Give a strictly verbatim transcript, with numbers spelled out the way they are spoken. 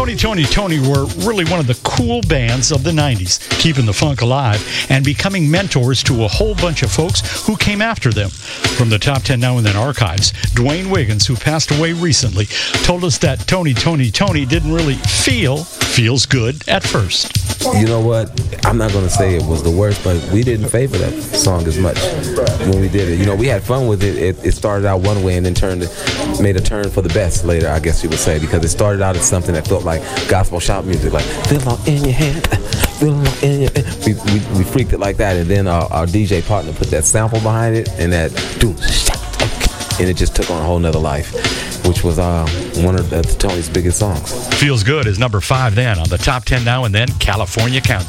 Tony, Tony, Tony were really one of the cool bands of the nineties, keeping the funk alive and becoming mentors to a whole bunch of folks who came after them. From the Top ten Now and Then archives, Dwayne Wiggins, who passed away recently, told us that Tony, Tony, Tony didn't really feel feels good at first. You know what? I'm not going to say it was the worst, but we didn't favor that song as much when we did it. You know, we had fun with it. It, it started out one way and then turned, made a turn for the best later, I guess you would say, because it started out as something that felt like gospel shout music, like feel all in your hand, feel all in your hand. We, we, we freaked it like that, and then our, our D J partner put that sample behind it, and that doom, and it just took on a whole nother life, which was uh, one of uh, Tony's biggest songs. Feels Good is number five then on the Top ten Now and Then California Countdown.